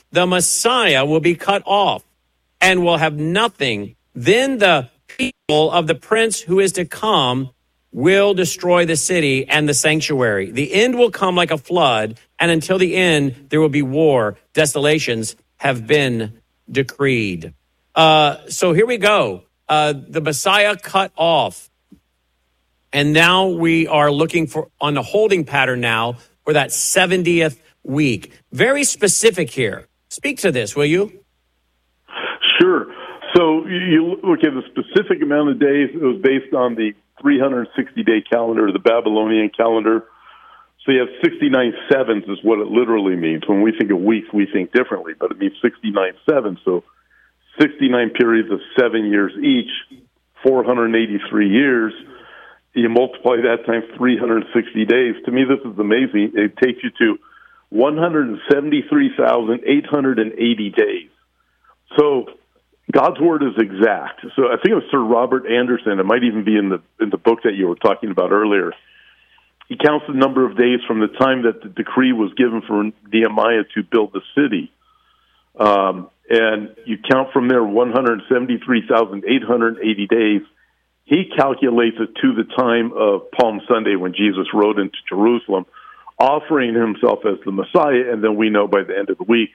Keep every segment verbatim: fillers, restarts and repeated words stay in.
the Messiah will be cut off and will have nothing. Then the people of the prince who is to come will destroy the city and the sanctuary. The end will come like a flood, and until the end, there will be war. Desolations have been decreed. Uh, so here we go. Uh, the Messiah cut off. And now we are looking for on the holding pattern now for that seventieth week. Very specific here. Speak to this, will you? Sure. So you look at the specific amount of days. It was based on the three hundred sixty day calendar, the Babylonian calendar. So you have sixty-nine sevens is what it literally means. When we think of weeks, we think differently, but it means sixty-nine sevens. So sixty-nine periods of seven years each, four hundred eighty-three years. You multiply that times three hundred sixty days. To me, this is amazing. It takes you to one hundred seventy-three thousand eight hundred eighty days. So God's word is exact. So I think it was Sir Robert Anderson. It might even be in the in the book that you were talking about earlier. He counts the number of days from the time that the decree was given for Nehemiah to build the city. Um, and you count from there one hundred seventy-three thousand eight hundred eighty days. He calculates it to the time of Palm Sunday when Jesus rode into Jerusalem, offering himself as the Messiah, and then we know by the end of the week,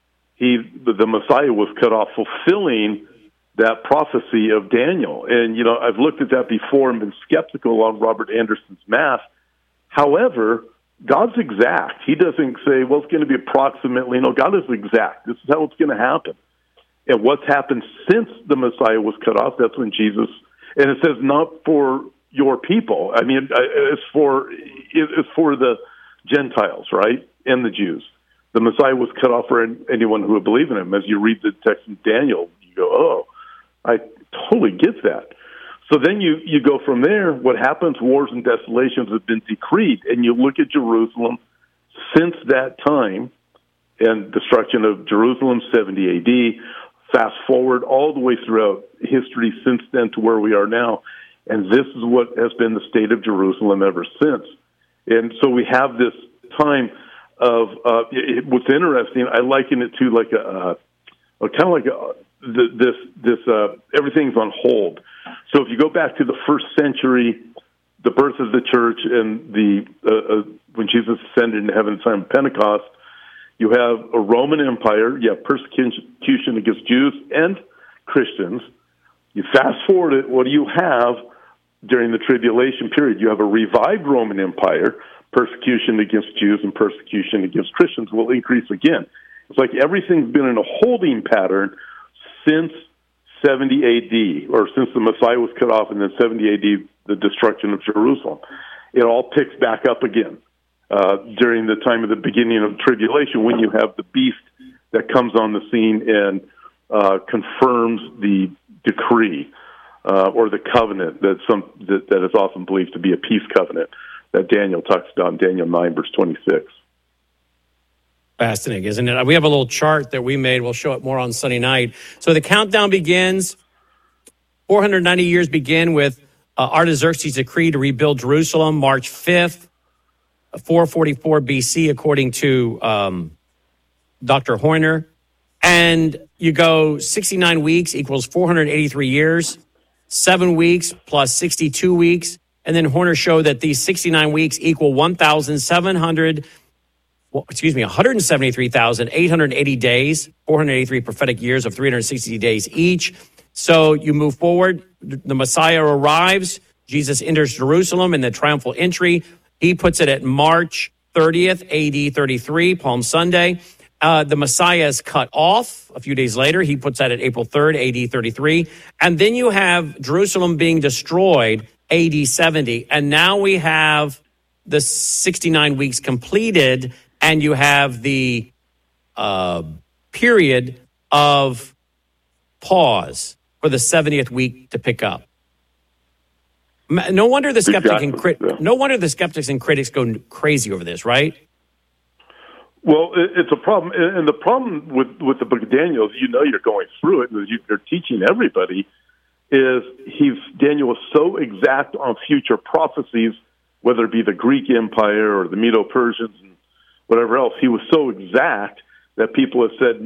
he the, the Messiah was cut off, fulfilling that prophecy of Daniel. And, you know, I've looked at that before and been skeptical on Robert Anderson's math. However, God's exact. He doesn't say, well, it's going to be approximately. No, God is exact. This is how it's going to happen. And what's happened since the Messiah was cut off, that's when Jesus... And it says not for your people. I mean, it's for it's for the Gentiles, right, and the Jews. The Messiah was cut off for anyone who would believe in him. As you read the text in Daniel, you go, oh, I totally get that. So then you, you go from there. What happens? Wars and desolations have been decreed. And you look at Jerusalem since that time and destruction of Jerusalem, seventy A D, fast forward all the way throughout history since then to where we are now. And this is what has been the state of Jerusalem ever since. And so we have this time of, uh, it, what's interesting, I liken it to like a, a kind of like a, this, this, uh, everything's on hold. So if you go back to the first century, the birth of the church and the, uh, uh, when Jesus ascended into heaven at the time of Pentecost, you have a Roman Empire, you have persecution against Jews and Christians. You fast forward it, what do you have during the tribulation period? You have a revived Roman Empire, persecution against Jews and persecution against Christians will increase again. It's like everything's been in a holding pattern since seventy A D, or since the Messiah was cut off, and then seventy A D, the destruction of Jerusalem. It all picks back up again. Uh, during the time of the beginning of tribulation, when you have the beast that comes on the scene and uh, confirms the decree uh, or the covenant that some that, that is often believed to be a peace covenant that Daniel talks about in Daniel nine, verse twenty-six. Fascinating, isn't it? We have a little chart that we made. We'll show it more on Sunday night. So the countdown begins. four hundred ninety years begin with uh, Artaxerxes' decree to rebuild Jerusalem, March fifth. four forty-four B C, according to um, Doctor Horner. And you go sixty-nine weeks equals four hundred eighty-three years, seven weeks plus sixty-two weeks. And then Horner showed that these sixty-nine weeks equal one thousand seven hundred, well, excuse me, one hundred seventy-three thousand eight hundred eighty days, four hundred eighty-three prophetic years of three hundred sixty days each. So you move forward. The Messiah arrives. Jesus enters Jerusalem in the triumphal entry. He puts it at March thirtieth, A D thirty-three, Palm Sunday. Uh, the Messiah is cut off a few days later. He puts that at April third, A D thirty-three. And then you have Jerusalem being destroyed, A D seventy. And now we have the sixty-nine weeks completed, and you have the uh, period of pause for the seventieth week to pick up. No wonder the skeptic exactly. and crit- yeah. no wonder the skeptics and critics go crazy over this, right? Well, it's a problem, and the problem with, with the book of Daniel is, you know, you're going through it, and you're teaching everybody, is he's Daniel was so exact on future prophecies, whether it be the Greek Empire or the Medo-Persians and whatever else. He was so exact that people have said,